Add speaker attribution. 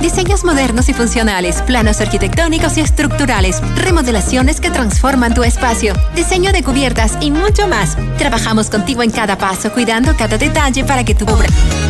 Speaker 1: Diseños modernos y funcionales, planos arquitectónicos y estructurales, remodelaciones que transforman tu espacio, diseño de cubiertas y mucho más. Trabajamos contigo en cada paso, cuidando cada detalle para que tu obra